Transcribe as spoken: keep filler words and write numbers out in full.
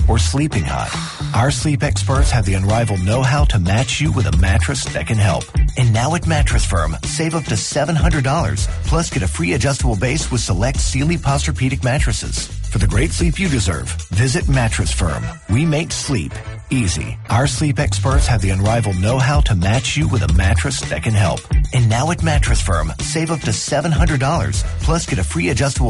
or sleeping hot, our sleep experts have the unrivaled know-how to match you with a mattress that can help. And now at Mattress Firm, save up to seven hundred dollars, plus get a free adjustable base with select Sealy Posturepedic mattresses. For the great sleep you deserve, visit Mattress Firm. We make sleep easy. Our sleep experts have the unrivaled know-how to match you with a mattress that can help. And now at Mattress Firm, save up to seven hundred dollars, plus get a free adjustable